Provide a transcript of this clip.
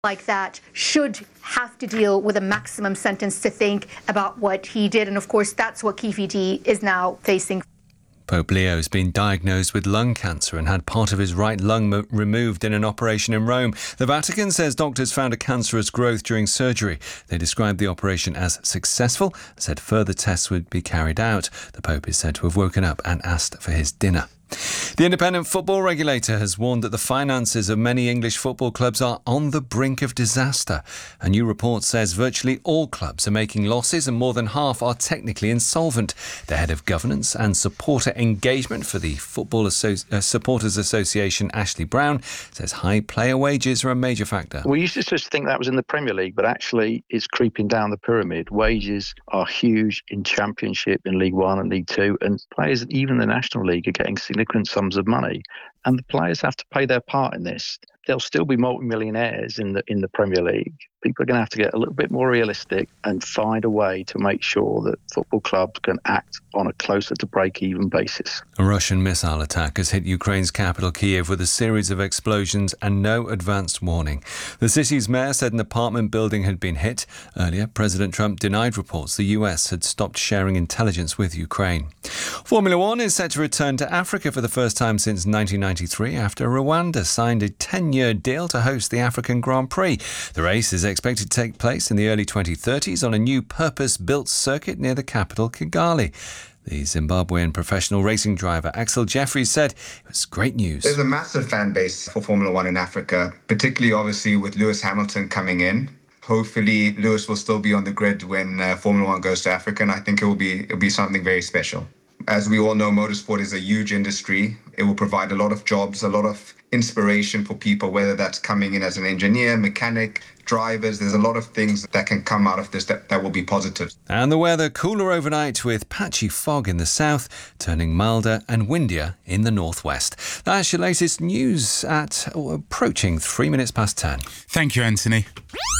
like that should have to deal with a maximum sentence to think about what he did. And of course, that's what Kefidie is now facing. Pope Leo has been diagnosed with lung cancer and had part of his right lung removed in an operation in Rome. The Vatican says doctors found a cancerous growth during surgery. They described the operation as successful and said further tests would be carried out. The Pope is said to have woken up and asked for his dinner. The independent football regulator has warned that the finances of many English football clubs are on the brink of disaster. A new report says virtually all clubs are making losses and more than half are technically insolvent. The head of governance and supporter engagement for the Football Supporters Association, Ashley Brown, says high player wages are a major factor. We used to just think that was in the Premier League, but actually it's creeping down the pyramid. Wages are huge in Championship, in League One and League Two, and players, even the National League, are getting significant sums of money, and the players have to pay their part in this. There'll still be multi-millionaires in the Premier League. People are going to have to get a little bit more realistic and find a way to make sure that football clubs can act on a closer to break-even basis. A Russian missile attack has hit Ukraine's capital Kiev with a series of explosions and no advanced warning. The city's mayor said an apartment building had been hit. Earlier, President Trump denied reports the US had stopped sharing intelligence with Ukraine. Formula One is set to return to Africa for the first time since 1993 after Rwanda signed a 10-year deal to host the African Grand Prix. The race is expected to take place in the early 2030s on a new purpose-built circuit near the capital, Kigali. The Zimbabwean professional racing driver Axel Jeffries said it was great news. There's a massive fan base for Formula One in Africa, particularly obviously with Lewis Hamilton coming in. Hopefully Lewis will still be on the grid when Formula One goes to Africa, and I think it'll be something very special. As we all know, motorsport is a huge industry. It will provide a lot of jobs, a lot of inspiration for people, whether that's coming in as an engineer, mechanic, drivers. There's a lot of things that can come out of this that will be positive. And the weather cooler overnight with patchy fog in the south, turning milder and windier in the northwest. That's your latest news at approaching 3 minutes past 10. Thank you, Anthony.